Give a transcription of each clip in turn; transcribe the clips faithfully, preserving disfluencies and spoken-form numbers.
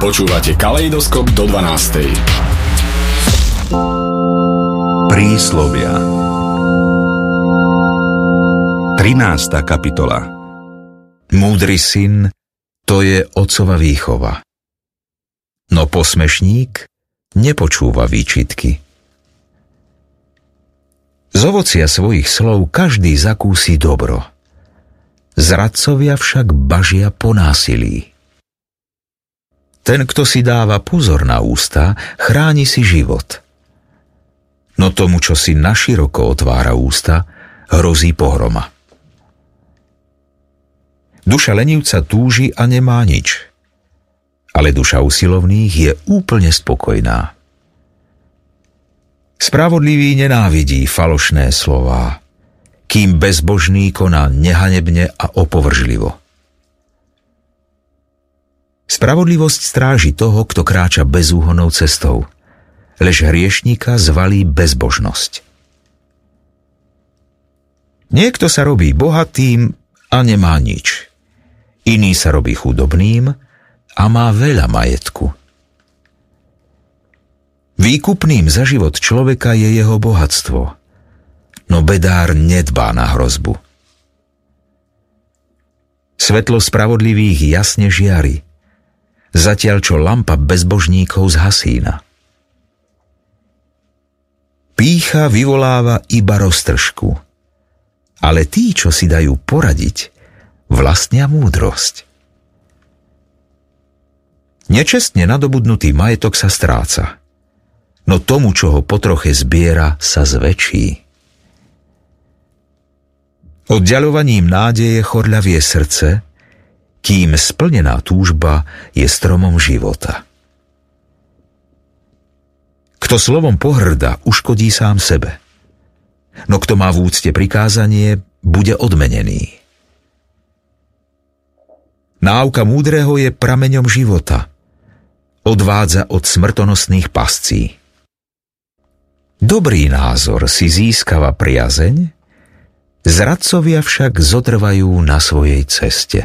Počúvate Kaleidoskop do dvanástej. Príslovia. trinásta kapitola. Múdry syn, to je otcova výchova. No posmešník nepočúva výčitky. Z ovocia svojich slov každý zakúsi dobro. Zradcovia však bažia po násilí. Ten, kto si dáva pozor na ústa, chráni si život. No tomu, čo si naširoko otvára ústa, hrozí pohroma. Duša lenivca túži a nemá nič, ale duša usilovných je úplne spokojná. Spravodlivý nenávidí falošné slová, kým bezbožný koná nehanebne a opovržlivo. Spravodlivosť stráži toho, kto kráča bezúhonnou cestou, lež hriešnika zvalí bezbožnosť. Niekto sa robí bohatým a nemá nič. Iný sa robí chudobným a má veľa majetku. Výkupným za život človeka je jeho bohatstvo, no bedár nedbá na hrozbu. Svetlo spravodlivých jasne žiari, zatiaľ čo lampa bezbožníkov zhasína. Pýcha vyvoláva iba roztržku, ale tí, čo si dajú poradiť, vlastnia múdrosť. Nečestne nadobudnutý majetok sa stráca, no tomu, čo ho potroche zbiera, sa zväčší. Oddiaľovaním nádeje chorľavie srdce, kým splnená túžba je stromom života. Kto slovom pohŕda, uškodí sám sebe, no kto má v úcte prikázanie, bude odmenený. Náuka múdreho je prameňom života, odvádza od smrtonosných pascí. Dobrý názor si získava priazeň, zradcovia však zotrvajú na svojej ceste.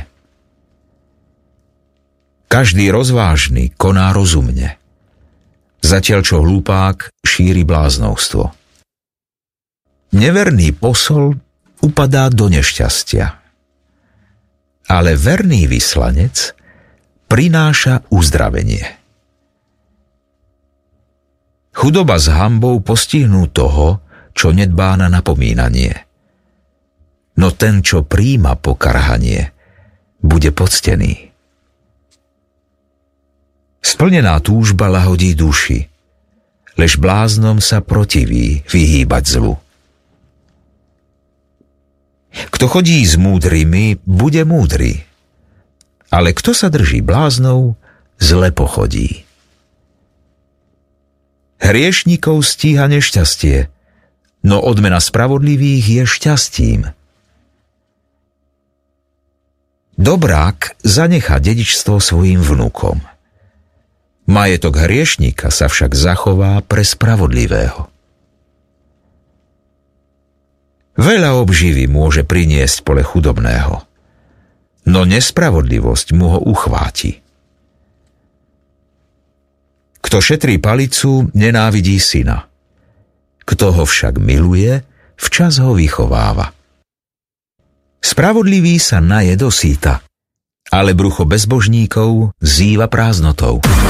Každý rozvážny koná rozumne, zatiaľ čo hlupák šíri bláznovstvo. Neverný posol upadá do nešťastia, ale verný vyslanec prináša uzdravenie. Chudoba s hanbou postihnú toho, čo nedbá na napomínanie, no ten, čo prijíma pokarhanie, bude poctený. Splnená túžba lahodí duši, lež bláznom sa protiví vyhýbať zlu. Kto chodí s múdrymi, bude múdry, ale kto sa drží bláznou, zle pochodí. Hriešnikov stíha nešťastie, no odmena spravodlivých je šťastím. Dobrák zanechá dedičstvo svojim vnukom. Majetok hriešnika sa však zachová pre spravodlivého. Veľa obživy môže priniesť pole chudobného, no nespravodlivosť mu ho uchváti. Kto šetrí palicu, nenávidí syna. Kto ho však miluje, včas ho vychováva. Spravodlivý sa naje do síta, ale brucho bezbožníkov zýva prázdnotou.